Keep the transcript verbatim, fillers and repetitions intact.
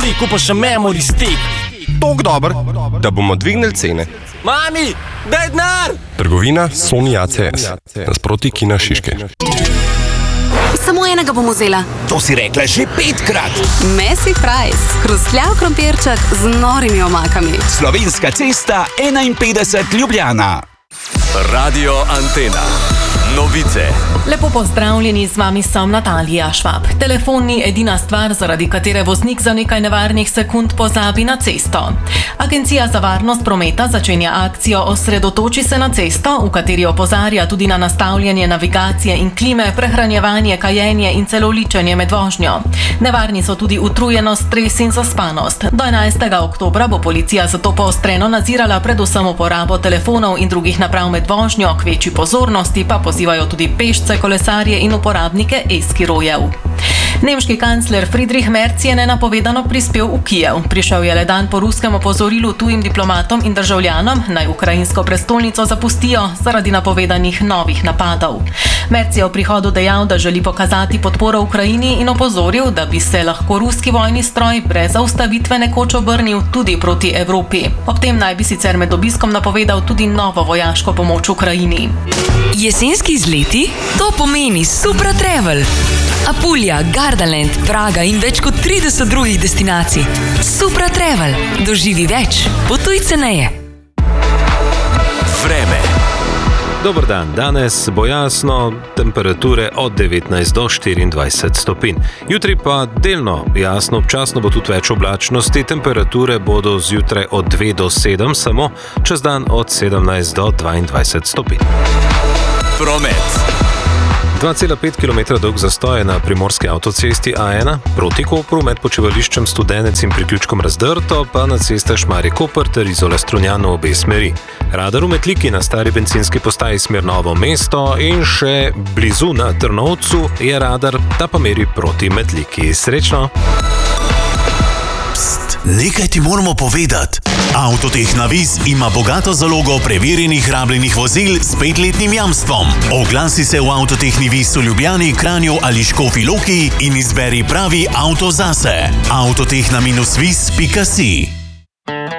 si kupa še memory stick. Tok dober, da bomo dvignili cene. Mami, daj denar! Trgovina Sony A C S, nasproti Kina Šiške. Samo enega bom vzela. To si rekla že petkrat. Messi fries, hrustljav krompirček z norimi omakami. Slovenska cesta enainpetdeset Ljubljana. Radio Antena. Novice. Lepo pozdravljeni, z vami sem Natalija Švab. Telefon ni edina stvar, zaradi katere voznik za nekaj nevarnih sekund pozabi na cesto. Agencija za varnost prometa začenja akcijo Osredotoči se na cesto, v kateri opozarja tudi na nastavljanje navigacije in klime, prehranjevanje, kajenje in celo ličenje med vožnjo. Nevarni so tudi utrujenost, stres in zaspanost. Do enajstega oktobra bo policija zato poostreno nadzirala predvsem uporabo telefonov in drugih naprav med vožnjo, k večji pozornosti pa pozivajo tudi pešce, kolesarje in uporabnike e-skirojev. Nemški kancler Friedrich Merz je nenapovedano prispel v Kijev. Prišel je le dan po ruskem opozorilu tujim diplomatom in državljanom, naj ukrajinsko prestolnico zapustijo zaradi napovedanih novih napadov. Merz je v prihodu dejal, da želi pokazati podporo Ukrajini in opozoril, da bi se lahko ruski vojni stroj brez zaustavitve nekoč obrnil tudi proti Evropi. Ob tem naj bi sicer med obiskom napovedal tudi novo vojaško pomoč Ukrajini. Jesenski izleti? To pomeni Supra Travel. Apulija, Gardaland, Praga in več kot trideset drugih destinacij. Supra Travel. Doživi več. Potuj ceneje. Vreme. Dober dan, danes bo jasno, temperature od devetnajst do štiriindvajset stopinj. Jutri pa delno jasno, občasno bo tudi več oblačnosti, temperature bodo zjutraj od dve do sedem, samo čez dan od sedemnajst do dvaindvajset stopinj. Promet. dva cela pet kilometra dolg zastoj na primorski avtocesti A ena, proti Kopru med počivališčem Studenec in priključkom Razdrto, pa na ceste Šmarje-Koper ter Izola-Strunjan v obe smeri. Radar v Metliki na stari bencinski postaji smer Novo mesto in še blizu na Trnovcu je radar, ta pa meri proti Metliki. Srečno! Pst, nekaj ti moramo povedati. Avtotehna Vis ima bogato zalogo preverjenih rabljenih vozil s petletnim jamstvom. Oglasi se v Avtotehni Vis v Ljubljani, Kranju ali Škofji Loki in izberi pravi avto zase. avtotehna vis pika si